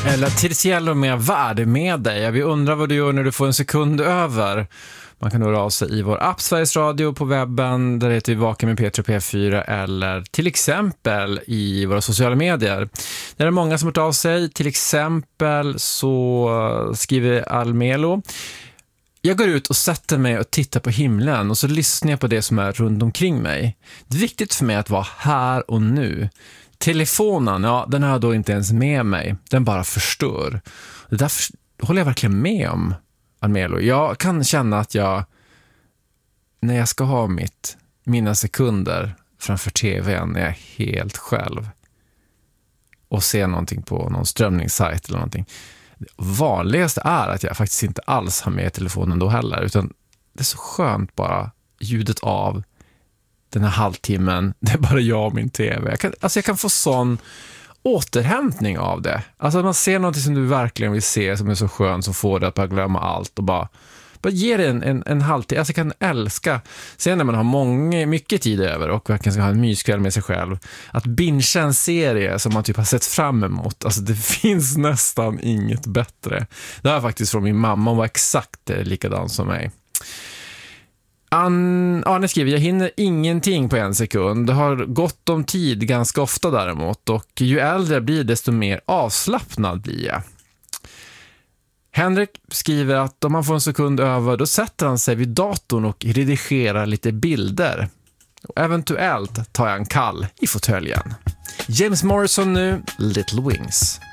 Eller till cielo med värld med dig. Vi undrar vad du gör när du får en sekund över. Man kan höra av sig i vår app Sveriges Radio på webben, där heter vi Vaken med P3 P4, eller till exempel i våra sociala medier. Där är många som har hört av sig. Till exempel så skriver Almelo: jag går ut och sätter mig och tittar på himlen och så lyssnar jag på det som är runt omkring mig. Det är viktigt för mig att vara här och nu. Telefonen, ja, den har jag då inte ens med mig. Den bara förstör. Det där håller jag verkligen med om, Almelo. Jag kan känna att när jag ska ha mina sekunder framför tvn, är jag helt själv och ser någonting på någon strömningssajt eller någonting. Det vanligaste är att jag faktiskt inte alls har med telefonen då heller, utan det är så skönt bara ljudet av den här halvtimmen, det är bara jag och min tv. Jag kan få sån återhämtning av det. Alltså att man ser något som du verkligen vill se, som är så skönt, som får dig att bara glömma allt och bara ge det en halvtimme. Alltså jag kan älska, sen när man har mycket tid över och verkligen ska ha en myskväll med sig själv, att bingea en serie som man typ har sett fram emot. Alltså det finns nästan inget bättre. Det här är faktiskt från min mamma, hon var exakt likadan som mig. Arne skriver: jag hinner ingenting på en sekund. Det har gått om tid ganska ofta däremot, och ju äldre blir desto mer avslappnad blir jag. Henrik skriver att om man får en sekund över, då sätter han sig vid datorn och redigerar lite bilder. Och eventuellt tar jag en kall i fåtöljen. James Morrison nu, Little Wings.